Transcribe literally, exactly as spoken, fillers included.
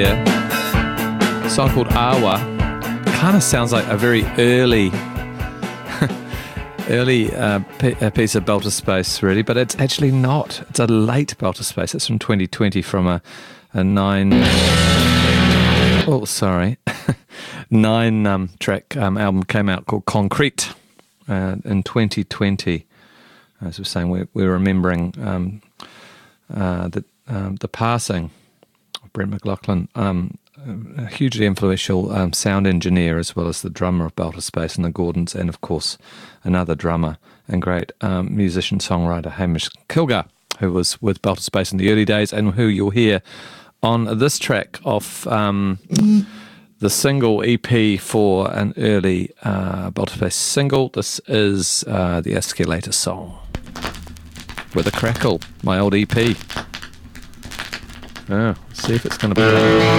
Yeah. A song called Awa. Kind of sounds like a very early early uh, p- a piece of Belter Space, really, but it's actually not. It's a late Belter Space. It's from twenty twenty from a, a nine... Oh, sorry. nine um, track um, album came out called Concrete uh, in twenty twenty. As we were saying, we're, we're remembering um, uh, the, um, the passing of Brent McLaughlin, um, a hugely influential um, sound engineer, as well as the drummer of Belter Space and the Gordons, and of course another drummer and great um, musician songwriter Hamish Kilgar, who was with Belter Space in the early days, and who you'll hear on this track off um, the single E P for an early uh, Belter Space single. This is uh, the Escalator song with a crackle, my old E P. Oh, see if it's going to play.